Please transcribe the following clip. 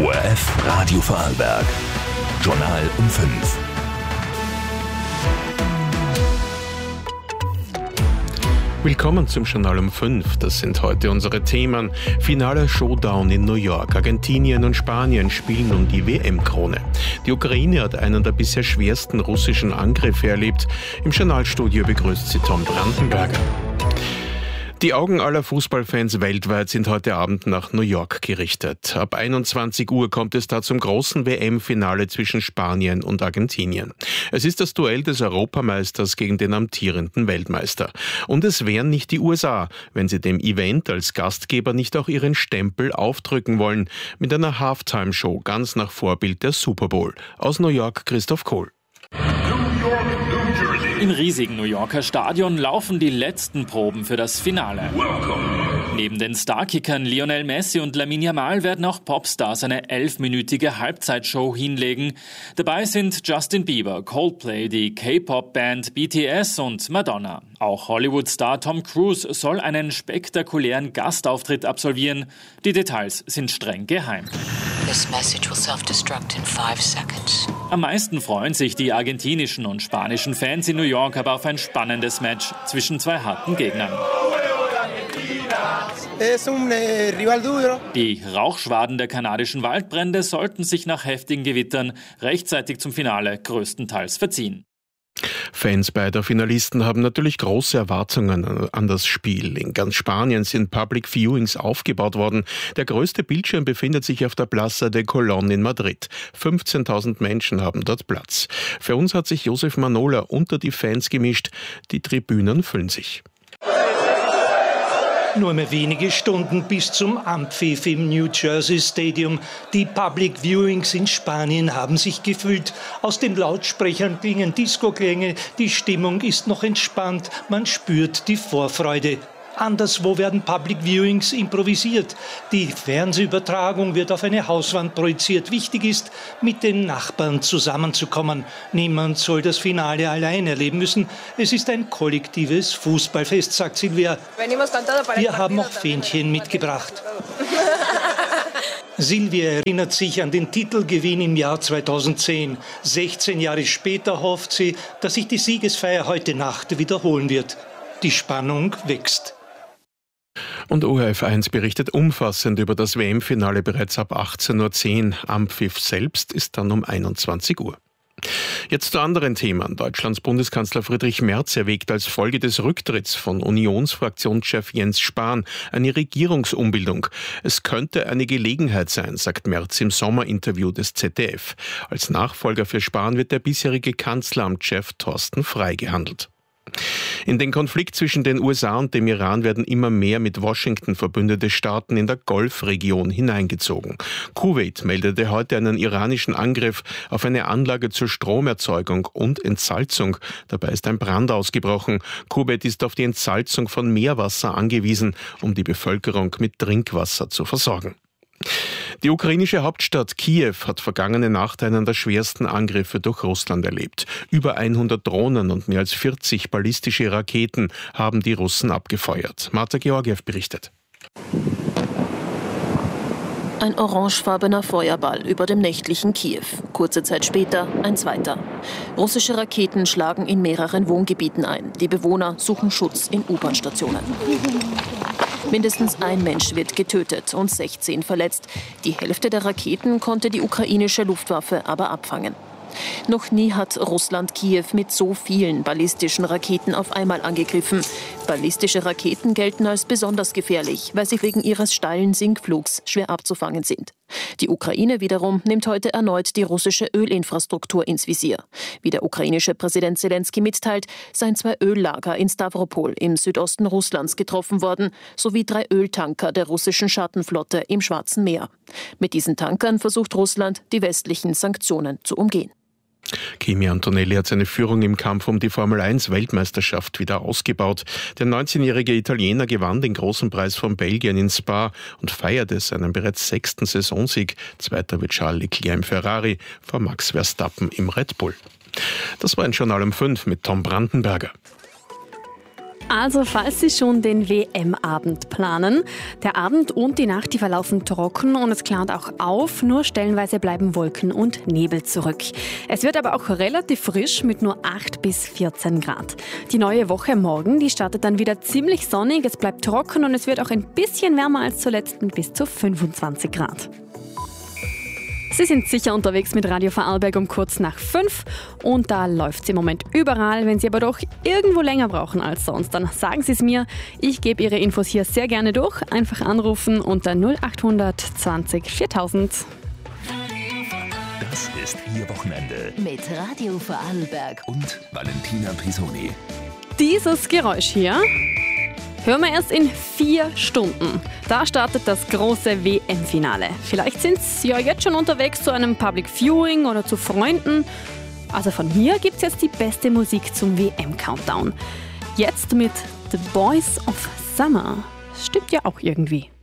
ORF Radio Vorarlberg. Journal um 5. Willkommen zum Journal um 5. Das sind heute unsere Themen. Finaler Showdown in New York. Argentinien und Spanien spielen um die WM-Krone. Die Ukraine hat einen der bisher schwersten russischen Angriffe erlebt. Im Journalstudio begrüßt sie Tom Brandenberger. Die Augen aller Fußballfans weltweit sind heute Abend nach New York gerichtet. Ab 21 Uhr kommt es da zum großen WM-Finale zwischen Spanien und Argentinien. Es ist das Duell des Europameisters gegen den amtierenden Weltmeister. Und es wären nicht die USA, wenn sie dem Event als Gastgeber nicht auch ihren Stempel aufdrücken wollen. Mit einer Halftime-Show ganz nach Vorbild der Super Bowl. Aus New York Christoph Kohl. Im riesigen New Yorker Stadion laufen die letzten Proben für das Finale. Neben den Starkickern Lionel Messi und Lamine Yamal werden auch Popstars eine 11-minütige Halbzeitshow hinlegen. Dabei sind Justin Bieber, Coldplay, die K-Pop-Band BTS und Madonna. Auch Hollywood-Star Tom Cruise soll einen spektakulären Gastauftritt absolvieren. Die Details sind streng geheim. This message will self-destruct in 5 seconds. Am meisten freuen sich die argentinischen und spanischen Fans in New York aber auf ein spannendes Match zwischen zwei harten Gegnern. Die Rauchschwaden der kanadischen Waldbrände sollten sich nach heftigen Gewittern rechtzeitig zum Finale größtenteils verziehen. Fans beider Finalisten haben natürlich große Erwartungen an das Spiel. In ganz Spanien sind Public Viewings aufgebaut worden. Der größte Bildschirm befindet sich auf der Plaza de Colón in Madrid. 15.000 Menschen haben dort Platz. Für uns hat sich Josef Manola unter die Fans gemischt. Die Tribünen füllen sich. Nur mehr wenige Stunden bis zum Anpfiff im New Jersey Stadium. Die Public Viewings in Spanien haben sich gefüllt. Aus den Lautsprechern klingen Disco-Klänge. Die Stimmung ist noch entspannt. Man spürt die Vorfreude. Anderswo werden Public Viewings improvisiert. Die Fernsehübertragung wird auf eine Hauswand projiziert. Wichtig ist, mit den Nachbarn zusammenzukommen. Niemand soll das Finale allein erleben müssen. Es ist ein kollektives Fußballfest, sagt Silvia. Wir haben auch Fähnchen mitgebracht. Silvia erinnert sich an den Titelgewinn im Jahr 2010. 16 Jahre später hofft sie, dass sich die Siegesfeier heute Nacht wiederholen wird. Die Spannung wächst. Und ORF1 berichtet umfassend über das WM-Finale bereits ab 18.10 Uhr. Anpfiff selbst ist dann um 21 Uhr. Jetzt zu anderen Themen. Deutschlands Bundeskanzler Friedrich Merz erwägt als Folge des Rücktritts von Unionsfraktionschef Jens Spahn eine Regierungsumbildung. Es könnte eine Gelegenheit sein, sagt Merz im Sommerinterview des ZDF. Als Nachfolger für Spahn wird der bisherige Kanzleramtschef Thorsten Frey gehandelt. In den Konflikt zwischen den USA und dem Iran werden immer mehr mit Washington verbündete Staaten in der Golfregion hineingezogen. Kuwait meldete heute einen iranischen Angriff auf eine Anlage zur Stromerzeugung und Entsalzung. Dabei ist ein Brand ausgebrochen. Kuwait ist auf die Entsalzung von Meerwasser angewiesen, um die Bevölkerung mit Trinkwasser zu versorgen. Die ukrainische Hauptstadt Kiew hat vergangene Nacht einen der schwersten Angriffe durch Russland erlebt. Über 100 Drohnen und mehr als 40 ballistische Raketen haben die Russen abgefeuert. Marta Georgiev berichtet. Ein orangefarbener Feuerball über dem nächtlichen Kiew. Kurze Zeit später ein zweiter. Russische Raketen schlagen in mehreren Wohngebieten ein. Die Bewohner suchen Schutz in U-Bahn-Stationen. Mindestens ein Mensch wird getötet und 16 verletzt. Die Hälfte der Raketen konnte die ukrainische Luftwaffe aber abfangen. Noch nie hat Russland Kiew mit so vielen ballistischen Raketen auf einmal angegriffen. Ballistische Raketen gelten als besonders gefährlich, weil sie wegen ihres steilen Sinkflugs schwer abzufangen sind. Die Ukraine wiederum nimmt heute erneut die russische Ölinfrastruktur ins Visier. Wie der ukrainische Präsident Zelensky mitteilt, seien 2 Öllager in Stavropol im Südosten Russlands getroffen worden, sowie 3 Öltanker der russischen Schattenflotte im Schwarzen Meer. Mit diesen Tankern versucht Russland, die westlichen Sanktionen zu umgehen. Kimi Antonelli hat seine Führung im Kampf um die Formel-1-Weltmeisterschaft wieder ausgebaut. Der 19-jährige Italiener gewann den großen Preis von Belgien in Spa und feierte seinen bereits 6. Saisonsieg. Zweiter wird Charles Leclerc im Ferrari, vor Max Verstappen im Red Bull. Das war ein Journal um 5 mit Tom Brandenberger. Also falls Sie schon den WM-Abend planen, der Abend und die Nacht, die verlaufen trocken und es klart auch auf, nur stellenweise bleiben Wolken und Nebel zurück. Es wird aber auch relativ frisch mit nur 8 bis 14 Grad. Die neue Woche morgen, die startet dann wieder ziemlich sonnig, es bleibt trocken und es wird auch ein bisschen wärmer als zuletzt mit bis zu 25 Grad. Sie sind sicher unterwegs mit Radio Vorarlberg um kurz nach 5 und da läuft es im Moment überall. Wenn Sie aber doch irgendwo länger brauchen als sonst, dann sagen Sie es mir. Ich gebe Ihre Infos hier sehr gerne durch. Einfach anrufen unter 0800 20 4000. Das ist Ihr Wochenende. Mit Radio Vorarlberg Und Valentina Pisoni. Dieses Geräusch hier hören wir erst in 4 Stunden. Da startet das große WM-Finale. Vielleicht sind Sie ja jetzt schon unterwegs zu einem Public Viewing oder zu Freunden. Also von mir gibt es jetzt die beste Musik zum WM-Countdown. Jetzt mit The Boys of Summer. Stimmt ja auch irgendwie.